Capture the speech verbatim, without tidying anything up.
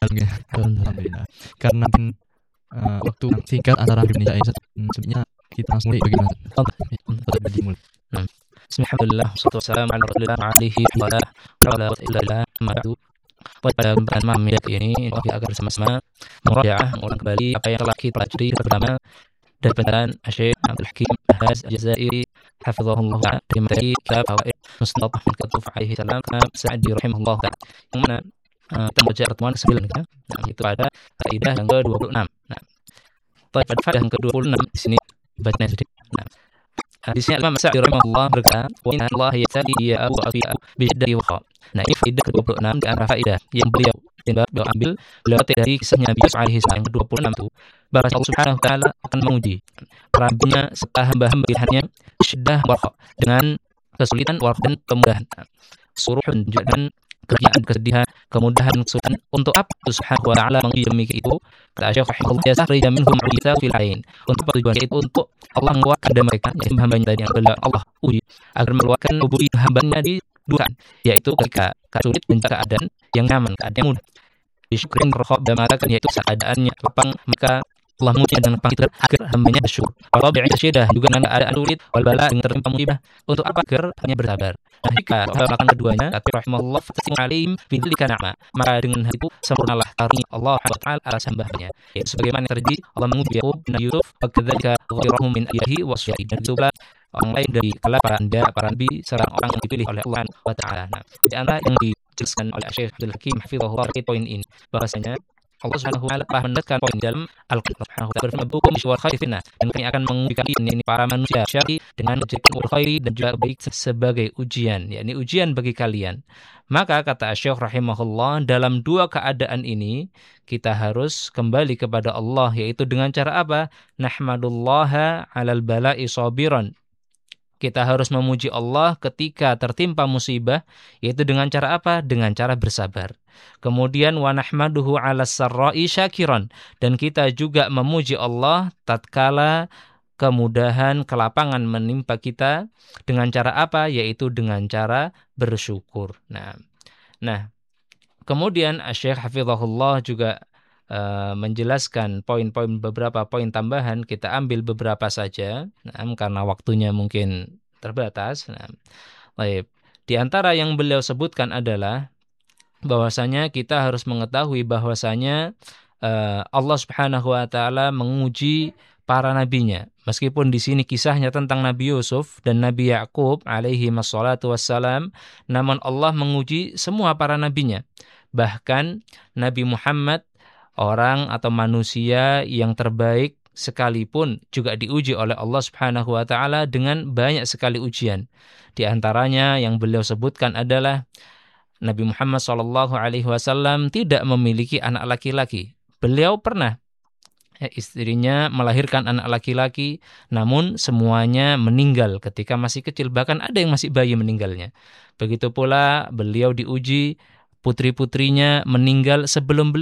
Alhamdulillah. Karena uh, waktu singkat antara Indonesia ini sebenarnya kita langsung mulai bagaimana? Tetap dimulai. Nah, Bismillahirrahmanirrahim. Wassalatu wassalamu ala Rasulillah wa alihi wa ala alihi wa ala pada pertemuan malam ini kita akan sama-sama murajaah mengulang kembali apa yang telah kita pelajari pertama dari penjelasan Syekh Abdul Hakim Ahaz Al-Jazairi hafizahullah ta'ala dari materi kitab Fawaid Musnad Ahmad Qutb alaihi salam Sa'di rahimahullah ta'ala yang mana uh, kita membaca pertemuan kesembilan kita. Nah, itu pada kaidah yang ke dua puluh enam. Nah, pada faedah yang ke dua puluh enam di sini bacanya sedikit. Nah, di sini Imam Sa'di rahimahullah berkata, "Wa inna Allah yatali ya Abu Afi'a bisyaddi wa kha." Nah, ini faedah ke dua puluh enam di antara faedah yang beliau yang beliau ambil beliau dari kisahnya Nabi Yusuf alaihi salam yang ke dua puluh enam itu, bahwa Allah Subhanahu wa taala akan menguji para hambanya serta hamba-hamba pilihannya syiddah wa kha, dengan kesulitan wa dan kemudahan. Suruhun dan kerjaan kesedihan, kemudahan, kesulitan. Untuk apa Allah Subhanahu wa taala menguji demikian itu? Kata Syekh rahimahullah, yasakhrija minhum mu'jiza fil ain. Untuk tujuannya itu untuk Allah mengeluarkan dari mereka, yaitu hambanya tadi yang beliau Allah uji agar mengeluarkan ubudiyah hambanya di dua, yaitu ketika sulit dan keadaan yang nyaman, keadaan yang mudah. Disyukrin rohab dan mengatakan yaitu keadaannya lapang, maka Allah menguji dan lapang itu agar hambanya bersyukur. Walau bi'in syidah juga dengan keadaan sulit, wal bala dengan tertimpa musibah. Untuk apa? Agar hanya bersabar. Nah, jika melakukan keduanya, kata rahimahullah fatasimu alaihim fi dzilika na'ma, maka dengan hal itu sempurnalah karunia Allah Subhanahu wa taala atas hambanya. Yaitu sebagaimana terjadi Allah menguji Yakub dan Yusuf, wakadzalika ghafirahum min ayyihi wasyahi, dan itulah orang lain dari kalangan para anda, para nabi, serta orang yang dipilih oleh Allah Subhanahu wa taala. Nah, di antara yang dijelaskan oleh Syekh Abdul Hakim hafizahullah terkait poin ini, bahwasanya Allah Subhanahu wa taala telah menekankan poin dalam Al-Qur'an Subhanahu wa taala berfirman, "Bukum wal khairi finnas," dan kami akan menguji ini, ini para manusia syar'i dengan ujian khairi dan juga baik sebagai ujian, yakni ujian bagi kalian. Maka kata Syekh rahimahullah, dalam dua keadaan ini kita harus kembali kepada Allah, yaitu dengan cara apa? Nahmadullaha 'alal bala'i sabiran. Kita harus memuji Allah ketika tertimpa musibah, yaitu dengan cara apa? Dengan cara bersabar. Kemudian wa nahmaduhu 'alas sarra'i syakiran, dan kita juga memuji Allah tatkala kemudahan, kelapangan menimpa kita, dengan cara apa? Yaitu dengan cara bersyukur. Nah, nah kemudian Syekh hafizahullah juga uh, menjelaskan poin-poin, beberapa poin tambahan. Kita ambil beberapa saja, nah, karena waktunya mungkin terbatas. Nah, baik. Di antara yang beliau sebutkan adalah bahwasanya kita harus mengetahui bahwasanya uh, Allah Subhanahu wa taala menguji para nabinya. Meskipun di sini kisahnya tentang Nabi Yusuf dan Nabi Yakub alaihi wassalatu wassalam, namun Allah menguji semua para nabinya. Bahkan Nabi Muhammad, orang atau manusia yang terbaik sekalipun, juga diuji oleh Allah Subhanahu wa taala dengan banyak sekali ujian. Di antaranya yang beliau sebutkan adalah Nabi Muhammad shallallahu alaihi wasallam tidak memiliki anak laki-laki. Beliau pernah ya, istrinya melahirkan anak laki-laki, namun semuanya meninggal ketika masih kecil. Bahkan ada yang masih bayi meninggalnya. Begitu pula beliau diuji, putri-putrinya meninggal sebelum beliau